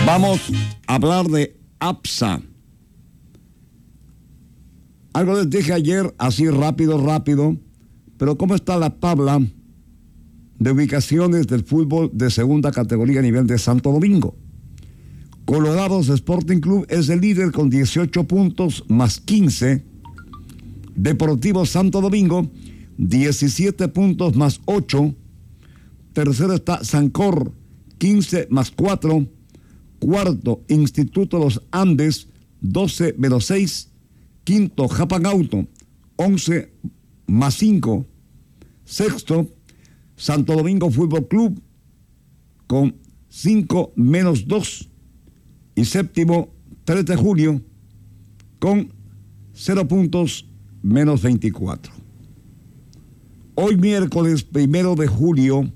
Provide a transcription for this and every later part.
Vamos a hablar de APSA. Algo les dije ayer, así rápido, pero ¿cómo está la tabla de ubicaciones del fútbol de segunda categoría a nivel de Santo Domingo? Colorados Sporting Club es el líder con 18 puntos más 15. Deportivo Santo Domingo, 17 puntos más 8. Tercero está Sancor, 15 más 4. Cuarto, Instituto Los Andes, 12 menos 6. Quinto, Japan Auto, 11 más 5. Sexto, Santo Domingo Fútbol Club, con 5 menos 2. Y séptimo, 3 de julio, con 0 puntos menos 24. Hoy miércoles 1 de julio,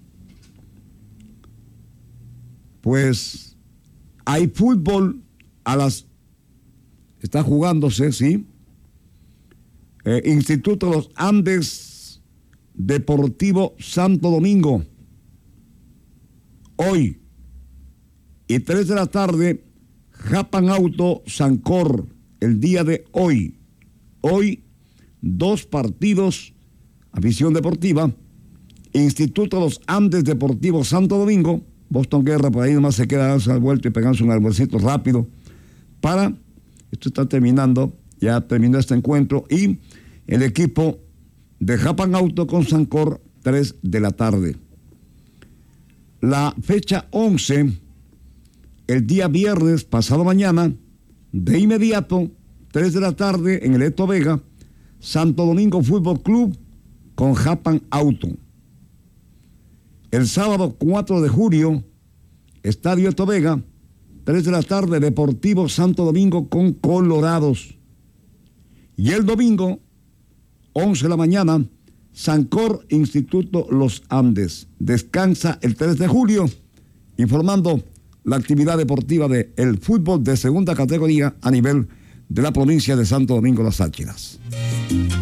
pues hay fútbol está jugándose, ¿sí? Instituto Los Andes, Deportivo Santo Domingo. Hoy. Y 3 de la tarde, Japan Auto Sancor, el día de hoy. Hoy, 2 partidos, afición deportiva. Instituto Los Andes, Deportivo Santo Domingo. Boston Guerra, por ahí nomás se queda darse al vuelto y pegarse un almuercito rápido esto está terminando, ya terminó este encuentro, y el equipo de Japan Auto con Sancor, 3 de la tarde. La fecha 11, el día viernes, pasado mañana, de inmediato, 3 de la tarde, en el Eto Vega, Santo Domingo Fútbol Club con Japan Auto. El sábado 4 de julio, Estadio Eto Vega, 3 de la tarde, Deportivo Santo Domingo con Colorados. Y el domingo, 11 de la mañana, Sancor, Instituto Los Andes. Descansa el 3 de julio, informando la actividad deportiva del fútbol de segunda categoría a nivel de la provincia de Santo Domingo Las Áchiras.